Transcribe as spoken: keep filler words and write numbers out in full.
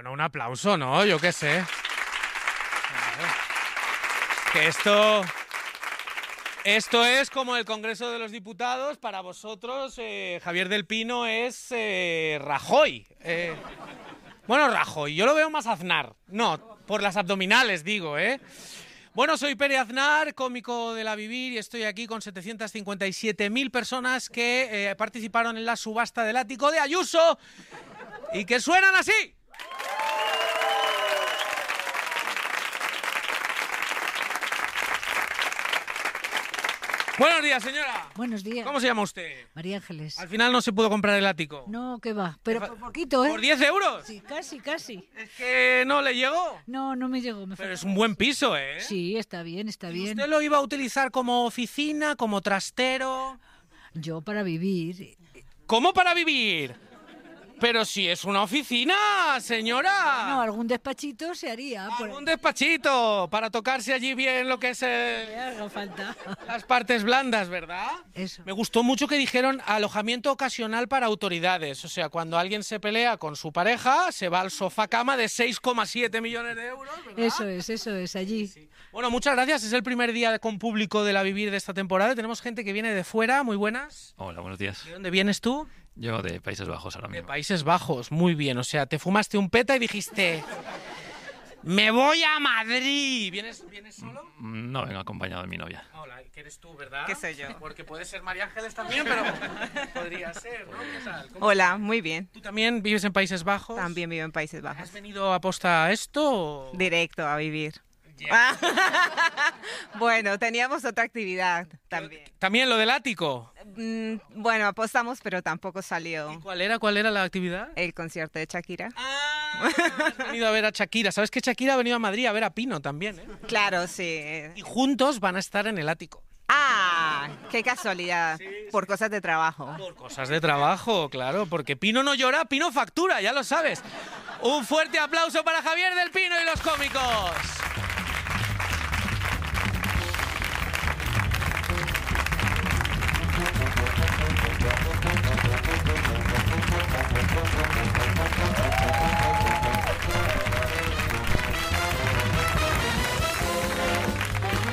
Bueno, un aplauso, ¿no? Yo qué sé. Claro. Que esto... Esto es como el Congreso de los Diputados. Para vosotros, eh, Javier del Pino es eh, Rajoy. Eh, bueno, Rajoy, yo lo veo más Aznar. No, por las abdominales, digo, ¿eh? Bueno, soy Pere Aznar, cómico de La Vivir, y estoy aquí con setecientas cincuenta y siete mil personas que eh, participaron en la subasta del ático de Ayuso y que suenan así. Buenos días, señora. Buenos días. ¿Cómo se llama usted? María Ángeles. Al final no se pudo comprar el ático. No, ¿qué va? Pero por poquito, ¿eh? ¿Por diez euros? Sí, casi, casi. Es que no le llegó. No, no me llegó. Me Pero falta. es un buen piso, ¿eh? Sí, está bien, está ¿Y bien. usted lo iba a utilizar como oficina, como trastero? Yo para vivir... ¿Cómo para vivir? Pero si es una oficina, señora. No, algún despachito se haría. por- Un despachito para tocarse allí bien lo que es eh, Me haga falta. las partes blandas, ¿verdad? Eso. Me gustó mucho que dijeron alojamiento ocasional para autoridades. O sea, cuando alguien se pelea con su pareja, se va al sofá cama de seis coma siete millones de euros, ¿verdad? Eso es, eso es, allí. Sí. Bueno, muchas gracias. Es el primer día con público de La Vivir de esta temporada. Tenemos gente que viene de fuera. Muy buenas. Hola, buenos días. ¿De dónde vienes tú? Yo de Países Bajos ahora De mismo. Países Bajos. Muy bien. O sea, te fumaste un peta y dijiste... ¡Me voy a Madrid! ¿Vienes, ¿vienes solo? Mm, No, vengo acompañado de mi novia. Hola, que eres tú, ¿verdad? ¿Qué soy yo? Porque puede ser María Ángeles también, pero podría ser, ¿no? ¿Qué tal? ¿Cómo- Hola, muy bien. ¿Tú también vives en Países Bajos? También vivo en Países ¿Has Bajos. venido a posta a esto? o- Directo a vivir. Ya. Bueno, teníamos otra actividad también. ¿También lo del ático? Mm, Bueno, apostamos, pero tampoco ¿Y salió cuál era? ¿Cuál era la actividad? el concierto de Shakira. Ah, has venido a ver a Shakira. ¿Sabes que Shakira ha venido a Madrid a ver a Pino también, eh? Claro, sí. eh. Y juntos van a estar en el ático. Ah, qué casualidad. Por cosas de trabajo. Por cosas de trabajo, claro, porque Pino no llora, Pino factura, ya lo sabes. Un fuerte aplauso para Javier del Pino y los cómicos.